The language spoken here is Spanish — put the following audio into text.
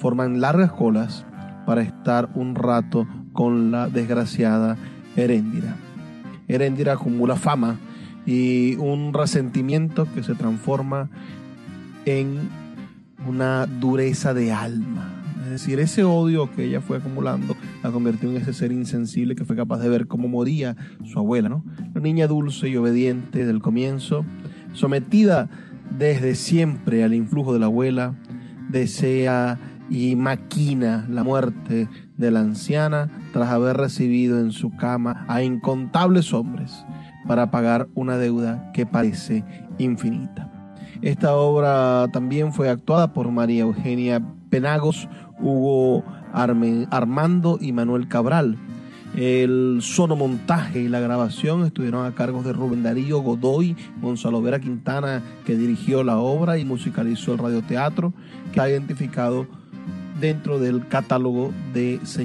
forman largas colas para estar un rato con la desgraciada Heréndira. Heréndira acumula fama y un resentimiento que se transforma en una dureza de alma. Es decir, ese odio que ella fue acumulando la convirtió en ese ser insensible que fue capaz de ver cómo moría su abuela, ¿no? Una niña dulce y obediente del comienzo, sometida desde siempre al influjo de la abuela, desea y maquina la muerte de la anciana tras haber recibido en su cama a incontables hombres para pagar una deuda que parece infinita. Esta obra también fue actuada por María Eugenia Penagos, Hugo Armando y Manuel Cabral. El sonomontaje y la grabación estuvieron a cargo de Rubén Darío Godoy, Gonzalo Vera Quintana, que dirigió la obra y musicalizó el radioteatro, que ha identificado dentro del catálogo de